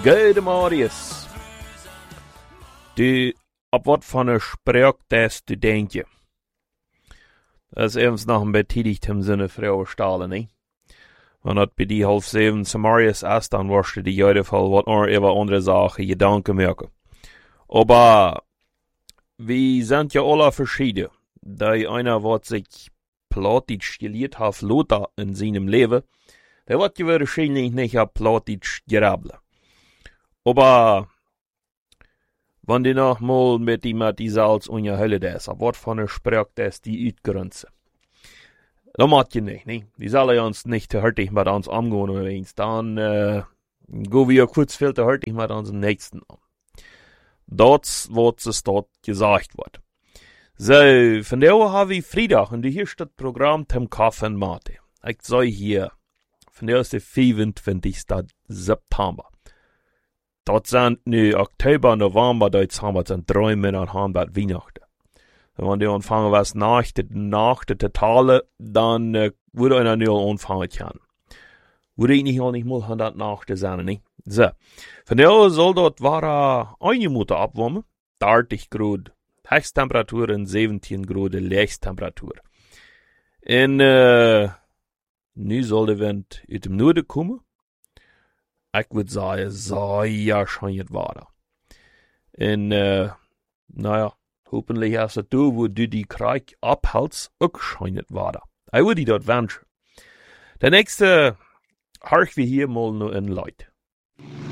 Gode Marius. Du, op wat van een spreuk des du denk je? Dat is evens nog een betätigt im Sinne vrouwenstalen, ne? Want bij die 6:30 Samarias erst dan worste die Jode voll wat nur über andere Sachen Gedanken merken. Aber wir sind ja alle verschieden. Da einer wat sich Plattdeutsch gelehrt hat, Lothar in seinem Leben, der wird ja wahrscheinlich nicht auf Plattdeutsch gerabbeln. Aber wenn die noch mal mit die Salz und ja Hölle des, ab wat von der Sprach des die Utgrenze. Das macht je nicht, ne? Die sollen uns nicht zu hurtig mit uns umgehen oder eins. Dann, gehen wir kurz viel zu hurtig mit unseren Nächsten um. Das, was es dort gesagt wird. So, von daher haben wir Freitag und hier steht das Programm zum Kaffee und Mate. Ich sage hier, von der ist der 25. September. Dort sind nu Oktober, November, dort haben wir 3 Monate Hanbad Weihnachten. Wenn die anfangen was nach der Totale, dann würde einer nu anfangen können. Würde ich nicht mal 100 nach der sein, ne? So. Von daher soll dort eine Minute abwärmen. 30 Grad Höchsttemperatur und 17 Grad Lechtstemperatur. Und, nu soll der Wind aus dem Norden kommen. Ich würde sagen, sehr schön war. Und, naja, hoffentlich hast du, wo du die Krieg abhältst, auch schön war. Ich würde dort wünschen. Der nächste, hörch wir hier mal noch in Leute.